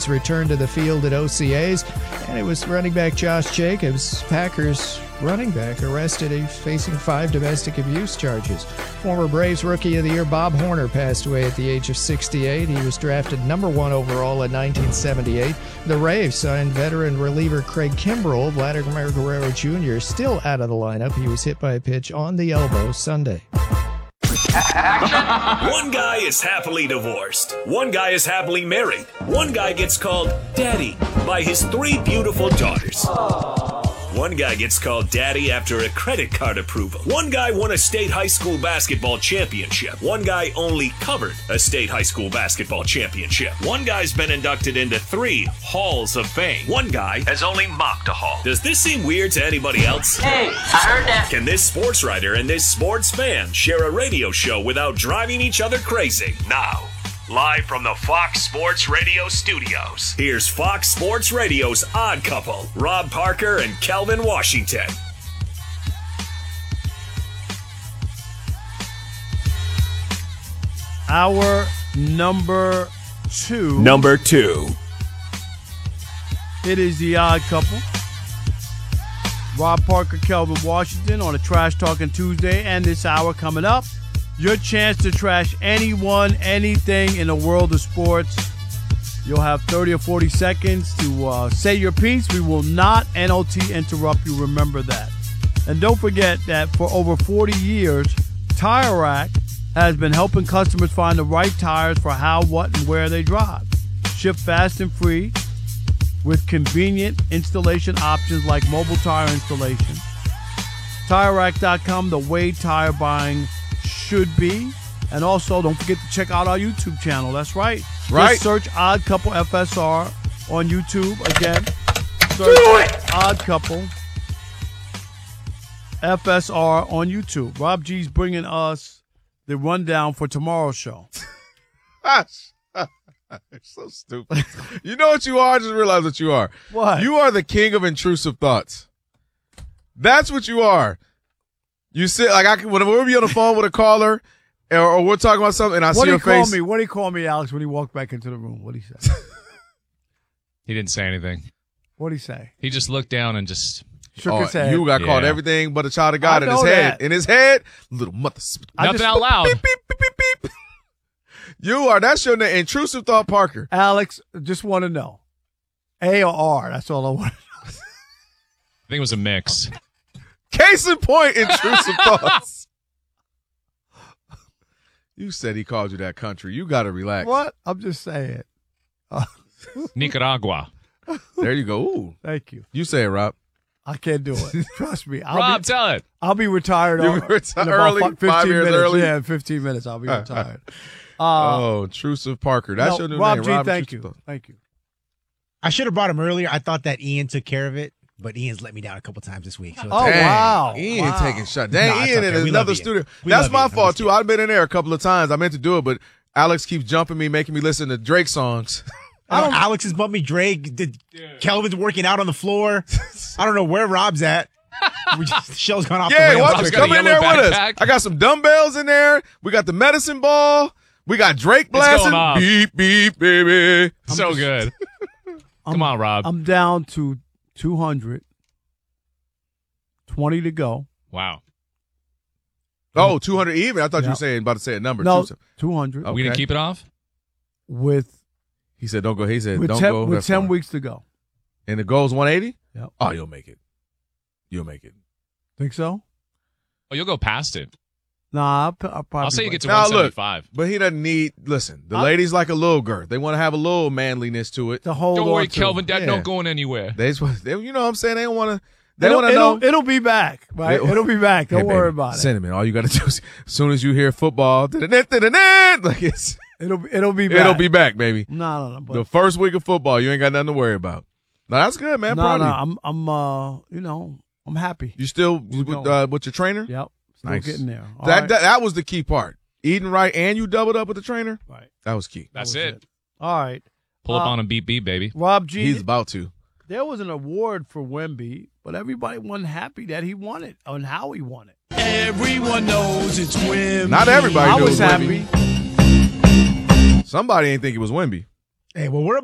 Packers returned to the field at OCA's, and it was running back Josh Jacobs, Packers running back, arrested. He's facing 5 domestic abuse charges. Former Braves Rookie of the Year Bob Horner passed away at the age of 68. He was drafted number 1 overall in 1978. The Rays signed veteran reliever Craig Kimbrell. Vladimir Guerrero Jr. still out of the lineup. He was hit by a pitch on the elbow Sunday. One guy is happily divorced. One guy is happily married. One guy gets called Daddy by his 3 beautiful daughters. One guy gets called Daddy after a credit card approval. One guy won a state high school basketball championship. One guy only covered a state high school basketball championship. One guy's been inducted into 3 halls of fame. One guy has only mocked a hall. Does this seem weird to anybody else? Hey, I heard that. Can this sports writer and this sports fan share a radio show without driving each other crazy? Now, live from the Fox Sports Radio studios, here's Fox Sports Radio's Odd Couple, Rob Parker and Kelvin Washington. Our number 2. Number 2. It is the Odd Couple. Rob Parker, Kelvin Washington on a Trash Talking Tuesday, and this hour coming up. Your chance to trash anyone, anything in the world of sports. You'll have 30 or 40 seconds to say your piece. We will not NOT interrupt you. Remember that. And don't forget that for over 40 years, Tire Rack has been helping customers find the right tires for how, what, and where they drive. Ship fast and free with convenient installation options like mobile tire installation. TireRack.com, the way tire buying should be. And also, don't forget to check out our YouTube channel. That's right. Just search Odd Couple FSR on YouTube. Again, search Odd Couple FSR on YouTube. Rob G's bringing us the rundown for tomorrow's show. You're so stupid. You know what you are? I just realized what you are. What? You are the king of intrusive thoughts. That's what you are. You sit like whenever we be on the phone with a caller, or we're talking about something, and I see your face. What did he call me, Alex, when he walked back into the room? What did he say? He didn't say anything. What did he say? He just looked down and just shook his head. You got called everything but a child of God in his head. That. In his head, little mother. Nothing out loud. Beep, beep, beep, beep, beep. You are. That's your name. Intrusive thought, Parker. Alex, just want to know. A or R? That's all I want to know. I think it was a mix. Case in point, intrusive thoughts. You said he called you that country. You got to relax. What? I'm just saying. Nicaragua. There you go. Ooh. Thank you. You say it, Rob. I can't do it. Trust me. Rob, tell it. I'll be retired. You'll be retired early, 15 years minutes. early. Yeah, in 15 minutes I'll be retired. Intrusive Parker. That's your new Rob name. G, Rob, thank you. Thank you. I should have brought him earlier. I thought that Ian took care of it, but Ian's let me down a couple times this week. So wow. Ian taking shots. Dang, Nah, Ian okay. in another studio. That's my fault, too. I've been in there a couple of times. I meant to do it, but Alex keeps jumping me, making me listen to Drake songs. Alex has bumped me Drake. Kelvin's working out on the floor. I don't know where Rob's at. Shell's gone off the rails. Watch come in there with us. I got some dumbbells in there. We got the medicine ball. We got Drake blasting. Beep, beep, baby. So good. Come on, Rob. I'm down to 200. 20 to go. Wow. Oh, 200 even? I thought you were about to say a number. No, 200. Okay. We didn't keep it off? He said don't go. He said with don't 10, go. With 10 weeks to go. And the goal's 180? Yep. Oh, you'll make it. You'll make it. Think so? Oh, you'll go past it. Nah, I'll probably. I'll say you get to now, 175. Look, but he doesn't need. Listen, the ladies like a little girth. They want to have a little manliness to it. Don't worry, Kelvin. That not going anywhere. They, you know what I'm saying? They don't want to. They want to know. It'll be back, right? It'll be back. Don't worry about it. Cinnamon. All you got to do is, as soon as you hear football, like it's. It'll be back. It'll be back, baby. No. The first week of football, you ain't got nothing to worry about. No, that's good, man. Proud of you. I'm happy. You still with your trainer? Yep. Still Nice. getting there. That was the key part. Eating right and you doubled up with the trainer? Right. That was key. That's it. All right. Pull up on a beep, baby. Rob G. He's about to. There was an award for Wemby, but everybody wasn't happy that he won it and how he won it. Everyone knows it's Wemby. Not everybody I knew was it was happy. Wemby. Somebody ain't think it was Wemby. Hey, well, we're about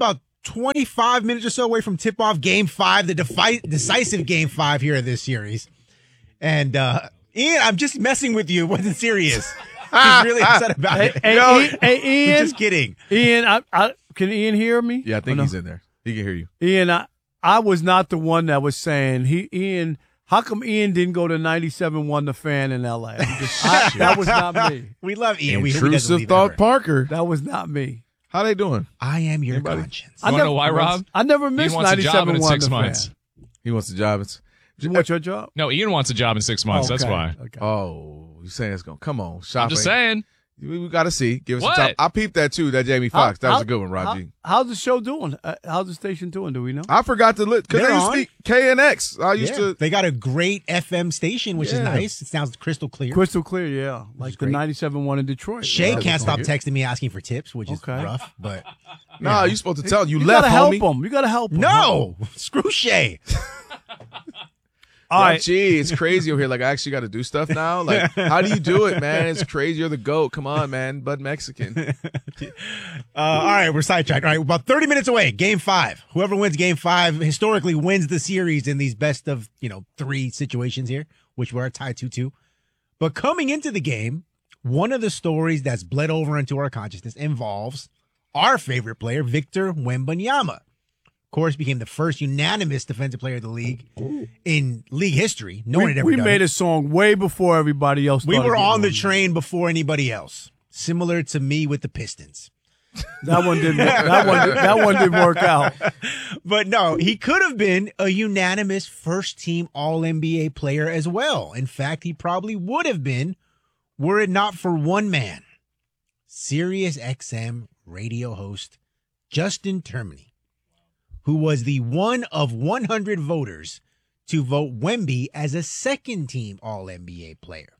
25 minutes or so away from tip-off Game 5, the decisive Game 5 here of this series. And, Ian, I'm just messing with you. Wasn't serious. He's really upset about it. Hey, Ian. Just kidding. Ian, can Ian hear me? Yeah, I think he's in there. He can hear you. Ian, I was not the one that was saying, Ian, how come Ian didn't go to 97.1 The Fan in L.A.? That was not me. We love Ian. Intrusive thought, Parker. That was not me. How they doing? I am your conscience. You want to know why, Rob? I never missed 97.1 in 6 The months. Fan. He wants a job. You want your job? No, Ian wants a job in 6 months. Okay. That's why. Okay. Oh, you saying it's going to come on. Shopping. I'm just saying. We got to see. Give us What? some time. I peeped that too, that Jamie Foxx. That was a good one, Rob G. How's the show doing? How's the station doing? Do we know? I forgot to look because They're they used to on. speak KNX. I used to. They got a great FM station, which is Yeah. nice. It sounds crystal clear. Crystal clear, yeah. Like the great. 97.1 in Detroit. Shay Yeah. can't stop texting me asking for tips, which is Okay. rough. But Nah, you supposed to tell. You You left, gotta help homie. him. You gotta help him. no, screw Shay. All Like, right. gee, it's crazy over here. Like, I actually got to do stuff now. Like, how do you do it, man? It's crazy. You're the GOAT. Come on, man. Bud Mexican. All right, we're sidetracked. All right, about 30 minutes away, Game 5. Whoever wins Game 5 historically wins the series in these best of 3 situations here, which were a tie 2-2. But coming into the game, one of the stories that's bled over into our consciousness involves our favorite player, Victor Wembanyama. Of course, became the first unanimous defensive player of the league in league history. No one had ever We done made it. a song way before everybody else. We started were getting on the train before anybody else, similar to me with the Pistons. That one didn't. That one didn't work out. But no, he could have been a unanimous first-team All-NBA player as well. In fact, he probably would have been were it not for one man, Sirius XM radio host Justin Termini, who was the one of 100 voters to vote Wemby as a second-team All-NBA player.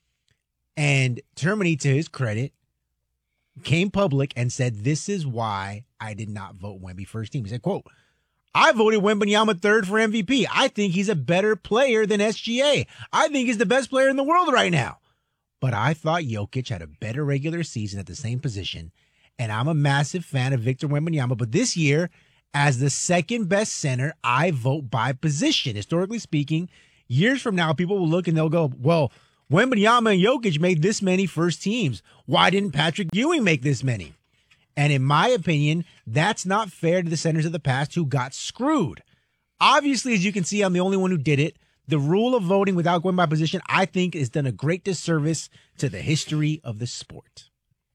And Termini, to his credit, came public and said, this is why I did not vote Wemby first team. He said, quote, I voted Wembanyama third for MVP. I think he's a better player than SGA. I think he's the best player in the world right now. But I thought Jokic had a better regular season at the same position. And I'm a massive fan of Victor Wembanyama. But this year, as the second best center, I vote by position. Historically speaking, years from now, people will look and they'll go, well, Wembanyama and Jokic made this many first teams. Why didn't Patrick Ewing make this many? And in my opinion, that's not fair to the centers of the past who got screwed. Obviously, as you can see, I'm the only one who did it. The rule of voting without going by position, I think, has done a great disservice to the history of the sport.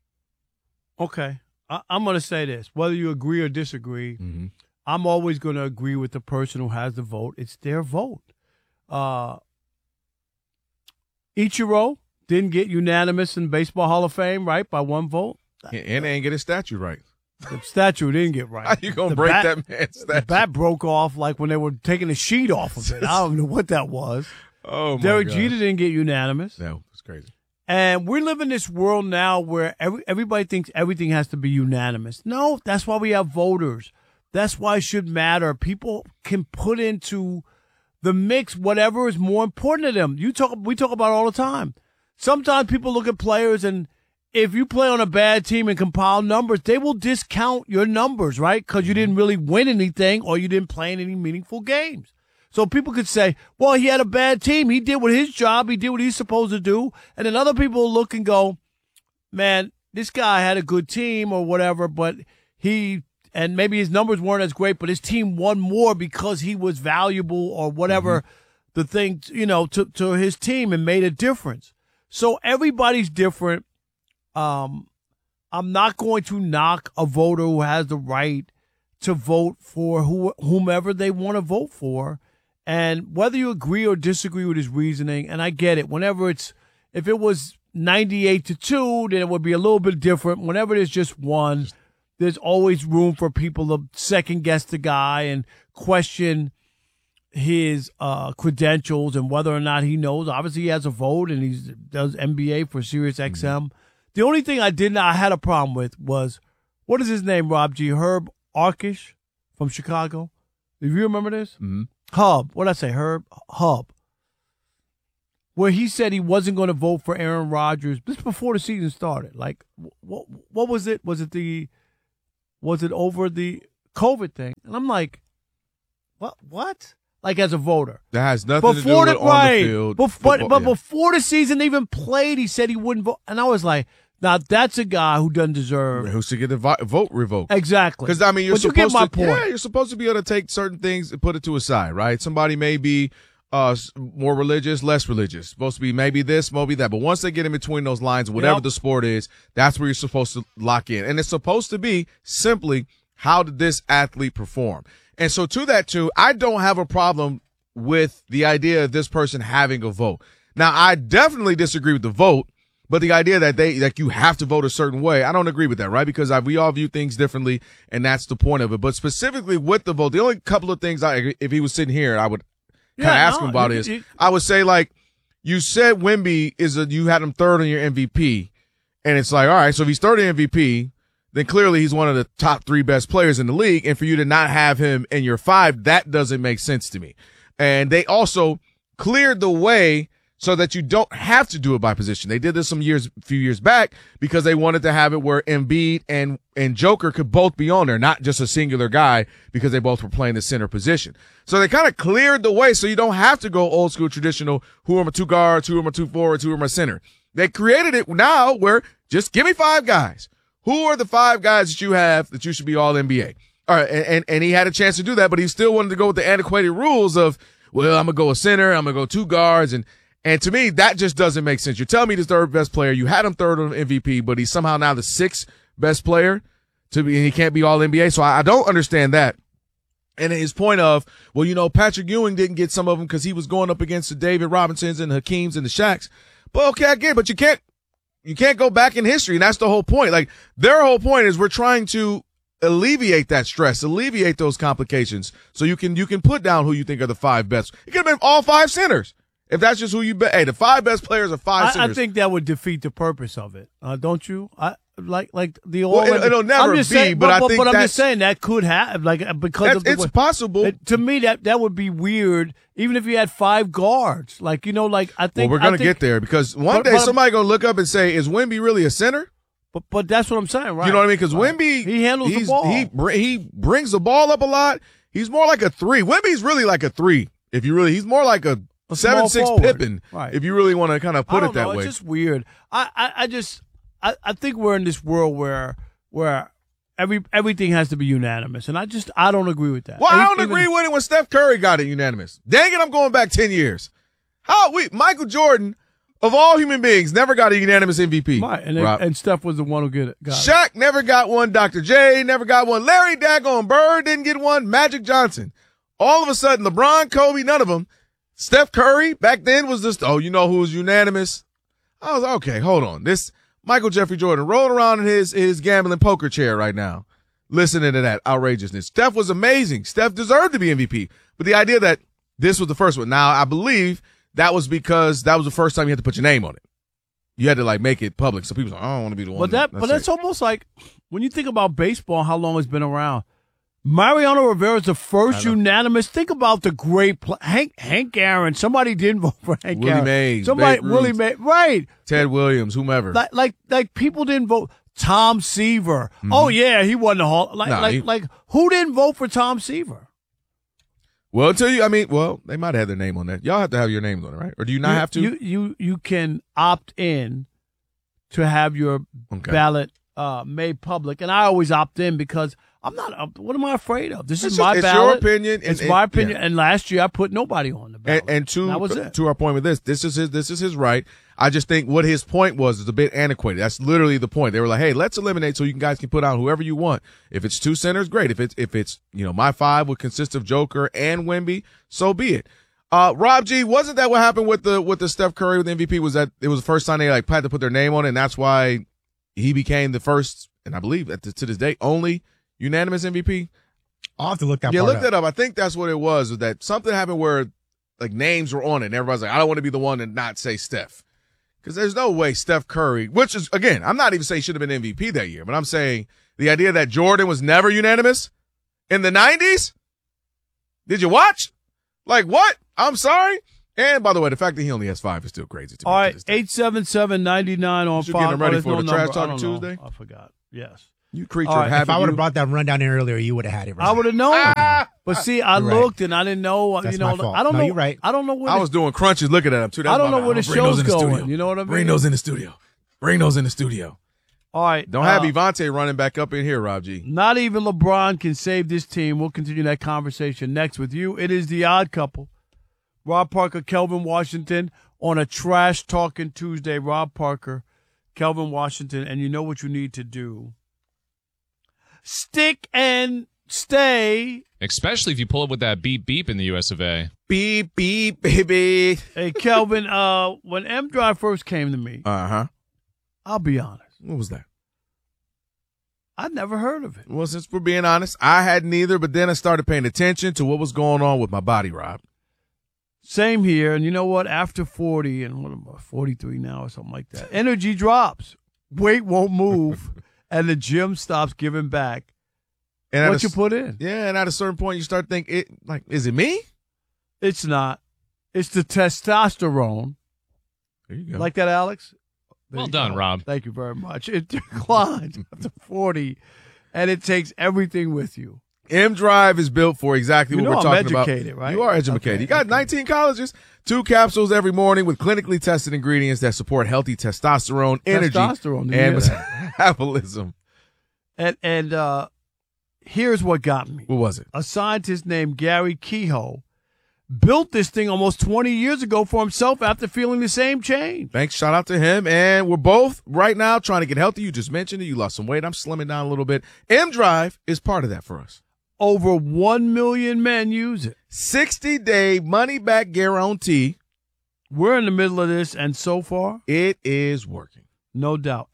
Okay. I'm going to say this. Whether you agree or disagree, I'm always going to agree with the person who has the vote. It's their vote. Ichiro didn't get unanimous in Baseball Hall of Fame, right, by one vote. And they ain't get his statue right. The statue didn't get right. How you going to The break bat- that man's statue? The bat broke off like when they were taking the sheet off of it. I don't know what that was. Oh, my Derek God. Jeter didn't get unanimous. No, it's crazy. And we're living in this world now where everybody thinks everything has to be unanimous. No, that's why we have voters. That's why it should matter. People can put into the mix whatever is more important to them. We talk about it all the time. Sometimes people look at players, and if you play on a bad team and compile numbers, they will discount your numbers, right? Because you didn't really win anything or you didn't play in any meaningful games. So people could say, well, he had a bad team. He did what his job. He did what he's supposed to do. And then other people will look and go, man, this guy had a good team or whatever, but and maybe his numbers weren't as great, but his team won more because he was valuable or whatever the thing, to his team and made a difference. So everybody's different. I'm not going to knock a voter who has the right to vote for whomever they want to vote for. And whether you agree or disagree with his reasoning, and I get it, if it was 98-2, then it would be a little bit different. Whenever there's just one, there's always room for people to second guess the guy and question his credentials and whether or not he knows. Obviously, he has a vote and he does NBA for Sirius XM. The only thing I had a problem with was, what is his name, Rob G? Herb Arkish from Chicago. Do you remember this? Mm-hmm. Hub. What did I say? Herb Hub. Where he said he wasn't going to vote for Aaron Rodgers. This before the season started. Like, what was it? Was it over the COVID thing, and I'm like, what? Like as a voter, That has nothing to do with on the field. But before the season even played, he said he wouldn't vote, and I was like, now that's a guy who doesn't deserve Who should get the vote revoked? Exactly. Because I mean, you're But you supposed get my to. point. Yeah, you're supposed to be able to take certain things and put it to a side, right? Somebody may be more religious, less religious. Supposed to be maybe this, maybe that. But once they get in between those lines, whatever the sport is, that's where you're supposed to lock in. And it's supposed to be simply, how did this athlete perform? And so to that too, I don't have a problem with the idea of this person having a vote. Now, I definitely disagree with the vote, but the idea that you have to vote a certain way, I don't agree with that, right? Because we all view things differently, and that's the point of it. But specifically with the vote, the only couple of things if he was sitting here, I would kind of ask him about is, I would say, like, you said Wemby you had him third on your MVP, and it's like, all right, so if he's third in MVP, then clearly he's one of the top 3 best players in the league, and for you to not have him in your 5, that doesn't make sense to me. And they also cleared the way so that you don't have to do it by position. They did this a few years back because they wanted to have it where Embiid and Joker could both be on there, not just a singular guy, because they both were playing the center position. So they kind of cleared the way so you don't have to go old school traditional, who are my 2 guards, who are my 2 forwards, who are my center. They created it now where just give me 5 guys. Who are the 5 guys that you have that you should be all NBA? All right, and he had a chance to do that, but he still wanted to go with the antiquated rules of, well, I'm going to go a center, I'm going to go 2 guards, and to me, that just doesn't make sense. You're telling me the 3rd best player, you had him 3rd on MVP, but he's somehow now the 6th best player and he can't be all NBA, so I don't understand that. And his point of, well, you know, Patrick Ewing didn't get some of them because he was going up against the David Robinsons and the Hakeems and the Shaqs. But okay, I get it, but you can't go back in history, and that's the whole point. Like, their whole point is we're trying to alleviate that stress, alleviate those complications, so you can put down who you think are the 5 best. It could have been all 5 centers. If that's just who you bet. Hey, the 5 best players are 5 centers. I think that would defeat the purpose of it. Don't you? Like the all. Well, it'll never be, saying, but I think I'm just saying that could happen. Like, because of the it's possible. To me, that would be weird. Even if you had 5 guards, like, you know, like, I think. Well, we're gonna get there because one day somebody gonna look up and say, "Is Wemby really a center?" But that's what I'm saying, right? You know what I mean? Because Wemby, he handles the ball. He brings the ball up a lot. He's more like a 3. Wemby's really like a 3. He's more like a 7'6" Pippen, right? If you really want to kind of put it that way. It's just weird. I think we're in this world where everything has to be unanimous, and I don't agree with that. Well, I don't agree with it when Steph Curry got it unanimous. Dang it, I'm going back 10 years. Michael Jordan, of all human beings, never got a unanimous MVP. Right, and Steph was the one who got it. Shaq never got one. Dr. J never got one. Larry Daggone Bird didn't get one. Magic Johnson. All of a sudden, LeBron, Kobe, none of them. Steph Curry back then was just, you know who was unanimous? I was like, okay, hold on. This Michael Jeffrey Jordan rolling around in his gambling poker chair right now, listening to that outrageousness. Steph was amazing. Steph deserved to be MVP. But the idea that this was the first one. Now, I believe that was because that was the first time you had to put your name on it. You had to, like, make it public. So people say, I don't want to be the one. But that's almost like when you think about baseball, how long it's been around. Mariano Rivera is the first unanimous. Think about the great Hank Aaron. Somebody didn't vote for Hank Willie Aaron. Mays, Willie Mays, right? Ted Williams, whomever. Like people didn't vote. Tom Seaver. Mm-hmm. Oh yeah, he won the Hall. Like who didn't vote for Tom Seaver? Well, they might have had their name on that. Y'all have to have your names on it, right? Or do you not have to? You can opt in to have your ballot made public, and I always opt in because I'm not. What am I afraid of? This is my ballot. It's your opinion. It's my opinion. Yeah. And last year I put nobody on the ballot. And that was it. To our point with this is his right. I just think what his point was is a bit antiquated. That's literally the point. They were like, hey, let's eliminate so you guys can put out whoever you want. If it's 2 centers, great. If it's my 5 would consist of Joker and Wemby, so be it. Rob G, wasn't that what happened with the Steph Curry with the MVP? Was that it was the first time they had to put their name on it, and that's why he became the first, and I believe to this day, only unanimous MVP? I'll have to look that part up. Look that up. I think that's what it was that something happened where like names were on it, and everybody's like, I don't want to be the one to not say Steph. Because there's no way Steph Curry, which is, again, I'm not even saying he should have been MVP that year, but I'm saying the idea that Jordan was never unanimous in the 90s? Did you watch? Like, what? I'm sorry. And by the way, the fact that he only has 5 is still crazy to me. All right, 877-99 on 5. You're getting ready for the Trash Talking Tuesday? I forgot. Yes. You creature All right, of habit. If I would you. have brought that rundown in earlier, you would have had it right. I would have known. But see, I You're right. looked and I didn't know. That's you know, my fault. I don't No, know. you're right. I don't know what I was doing crunches looking at them, too. That's I don't my know bad. where the Bring those show's in the going. studio. You know what I mean? Bring those in the studio. Bring those in the studio. All right. Don't have Evante running back up in here, Rob G. Not even LeBron can save this team. We'll continue that conversation next with you. It is The Odd Couple. Rob Parker, Kelvin Washington on a Trash Talking Tuesday. Rob Parker, Kelvin Washington, and you know what you need to do. Stick and stay. Especially if you pull up with that beep beep in the US of A. Beep, beep, baby. Hey, Kelvin, when M Drive first came to me, Uh-huh. I'll be honest, What was that? I'd never heard of it. Well, since we're being honest, I hadn't either, but then I started paying attention to what was going on with my body, Rob. Same here. And you know what? After 40, and what am I, 43 now or something like that, energy drops. Weight won't move, and the gym stops giving back And what you put in. Yeah, and at a certain point, you start thinking, is it me? It's not. It's the testosterone. There you go. Like that, Alex? There Well you done, go. Rob. Thank you very much. It declines after 40, and it takes everything with you. M Drive is built for exactly You what know we're I'm talking educated, about. right? You are educated. Okay, You got 19 colleges, 2 capsules every morning with clinically tested ingredients that support healthy testosterone, energy, Testosterone, you and hear that? metabolism. And here's what got me. What was it? A scientist named Gary Kehoe built this thing almost 20 years ago for himself after feeling the same change. Thanks. Shout out to him. And we're both right now trying to get healthy. You just mentioned it. You lost some weight. I'm slimming down a little bit. M Drive is part of that for us. Over 1 million men use it. 60-day money-back guarantee. We're in the middle of this, and so far, it is working. No doubt.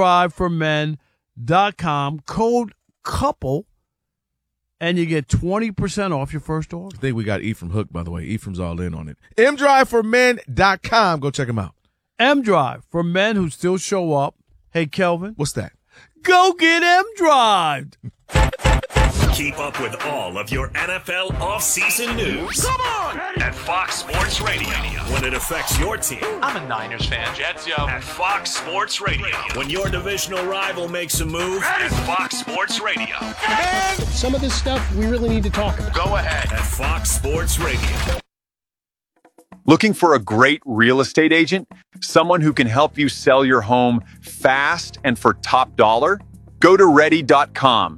mdriveformen.com, code COUPLE, and you get 20% off your first order. I think we got Ephraim hooked, by the way. Ephraim's all in on it. mdriveformen.com. Go check him out. M-Drive, for men who still show up. Hey, Kelvin. What's that? Go get M-Drive. Keep up with all of your NFL offseason news. Come on! At Fox Sports Radio. When it affects your team. I'm a Niners fan, Jets, yo. At Fox Sports Radio. When your divisional rival makes a move. At Fox Sports Radio. Some of this stuff we really need to talk about. Go ahead. At Fox Sports Radio. Looking for a great real estate agent? Someone who can help you sell your home fast and for top dollar? Go to ready.com.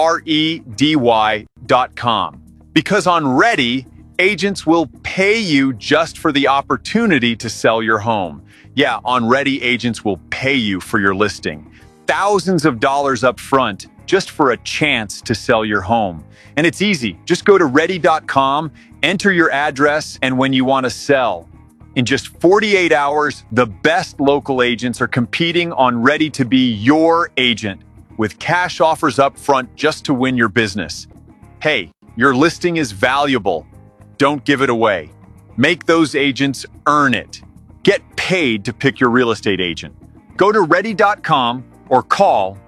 REDY.com. Because on Ready, agents will pay you just for the opportunity to sell your home. Yeah, on Ready, agents will pay you for your listing. Thousands of dollars up front just for a chance to sell your home. And it's easy. Just go to ready.com, enter your address, and when you want to sell. In just 48 hours, the best local agents are competing on Ready to be your agent, with cash offers up front just to win your business. Hey, your listing is valuable. Don't give it away. Make those agents earn it. Get paid to pick your real estate agent. Go to ready.com or call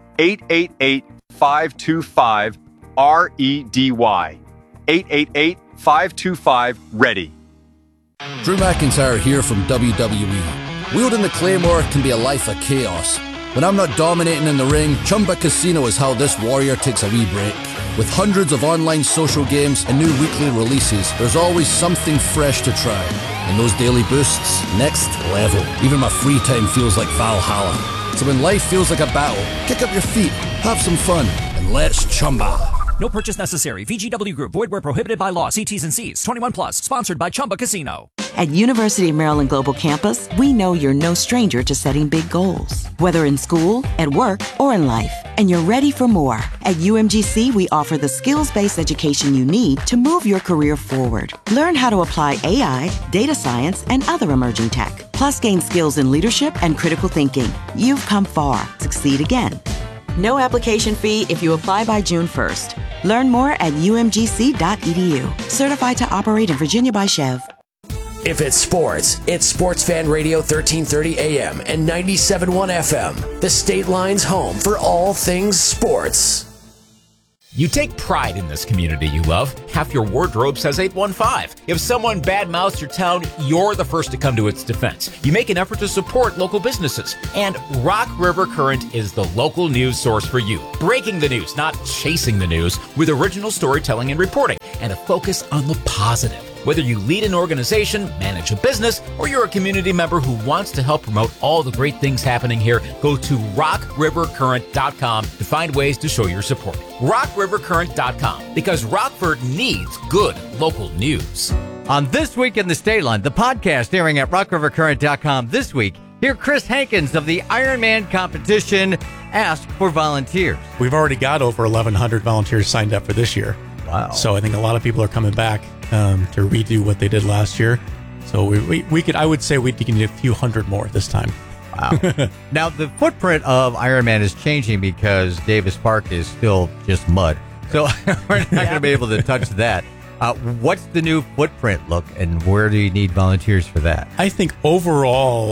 888-525-REDY. 888-525-READY. Drew McIntyre here from WWE. Wielding the Claymore can be a life of chaos. When I'm not dominating in the ring, Chumba Casino is how this warrior takes a wee break. With hundreds of online social games and new weekly releases, there's always something fresh to try. And those daily boosts, next level. Even my free time feels like Valhalla. So when life feels like a battle, kick up your feet, have some fun, and let's Chumba. No purchase necessary. VGW Group. Void where prohibited by law. See T's and C's. 21 plus. Sponsored by Chumba Casino. At University of Maryland Global Campus, we know you're no stranger to setting big goals. Whether in school, at work, or in life. And you're ready for more. At UMGC, we offer the skills-based education you need to move your career forward. Learn how to apply AI, data science, and other emerging tech. Plus gain skills in leadership and critical thinking. You've come far. Succeed again. No application fee if you apply by June 1st. Learn more at umgc.edu. Certified to operate in Virginia by Chev. If it's sports, it's Sports Fan Radio 1330 AM and 97.1 FM. The State Line's home for all things sports. You take pride in this community you love. Half your wardrobe says 815. If someone badmouths your town, you're the first to come to its defense. You make an effort to support local businesses. And Rock River Current is the local news source for you. Breaking the news, not chasing the news, with original storytelling and reporting, and a focus on the positive. Whether you lead an organization, manage a business, or you're a community member who wants to help promote all the great things happening here, go to rockrivercurrent.com to find ways to show your support. rockrivercurrent.com, because Rockford needs good local news. On This Week in the State Line, the podcast airing at rockrivercurrent.com this week, hear Chris Hankins of the Ironman competition ask for volunteers. We've already got over 1,100 volunteers signed up for this year. Wow. So I think a lot of people are coming back to redo what they did last year. So we could, I would say we can do a few hundred more this time. Wow. Now, the footprint of Ironman is changing because Davis Park is still just mud. So we're not going to be able to touch that. What's the new footprint look, and where do you need volunteers for that? I think overall,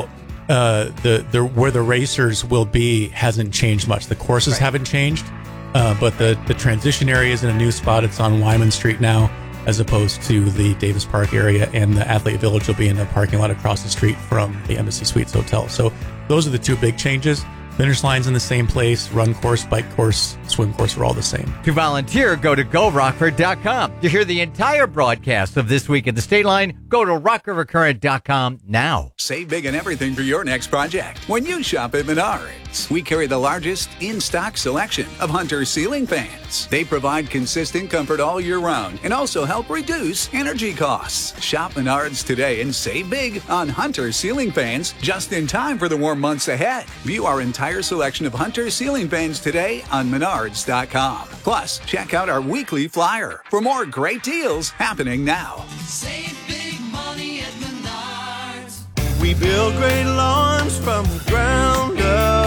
where the racers will be hasn't changed much. The courses haven't changed, but the transition area is in a new spot. It's on Wyman Street now, as opposed to the Davis Park area, and the Athlete Village will be in a parking lot across the street from the Embassy Suites Hotel. So those are the two big changes. Finish line's in the same place. Run course, bike course, swim course are all the same. To volunteer, go to GoRockford.com. To hear the entire broadcast of This Week in the State Line, go to RockRiverCurrent.com now. Save big on everything for your next project when you shop at Menards. We carry the largest in-stock selection of Hunter ceiling fans. They provide consistent comfort all year round and also help reduce energy costs. Shop Menards today and save big on Hunter ceiling fans just in time for the warm months ahead. View our entire selection of Hunter ceiling fans today on Menards.com. Plus, check out our weekly flyer for more great deals happening now. Save big money at Menards. We build great lawns from the ground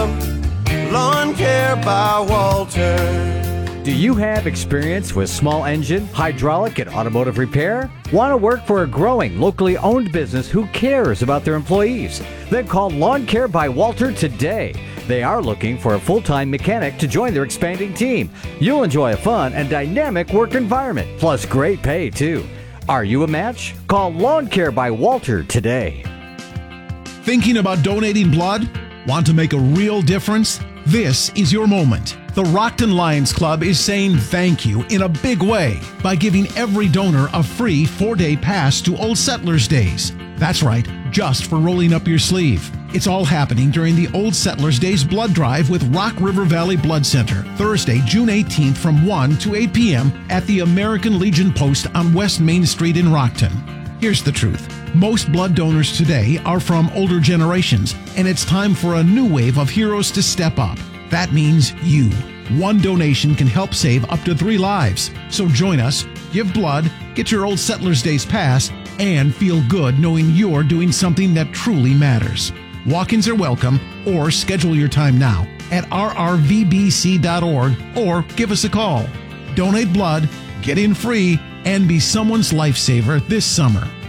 up. Lawn Care by Walter. Do you have experience with small engine, hydraulic, and automotive repair? Want to work for a growing, locally owned business who cares about their employees? Then call Lawn Care by Walter today. They are looking for a full-time mechanic to join their expanding team. You'll enjoy a fun and dynamic work environment, plus great pay, too. Are you a match? Call Lawn Care by Walter today. Thinking about donating blood? Want to make a real difference? This is your moment. The Rockton Lions Club is saying thank you in a big way by giving every donor a free 4-day pass to Old Settlers Days. That's right, just for rolling up your sleeve. It's all happening during the Old Settlers Days blood drive with Rock River Valley Blood Center, Thursday, June 18th from 1 to 8 p.m. at the American Legion Post on West Main Street in Rockton. Here's the truth. Most blood donors today are from older generations, and it's time for a new wave of heroes to step up. That means you. One donation can help save up to 3 lives. So join us, give blood, get your Old Settlers Days pass, and feel good knowing you're doing something that truly matters. Walk-ins are welcome, or schedule your time now at rrvbc.org or give us a call. Donate blood, get in free, and be someone's lifesaver this summer.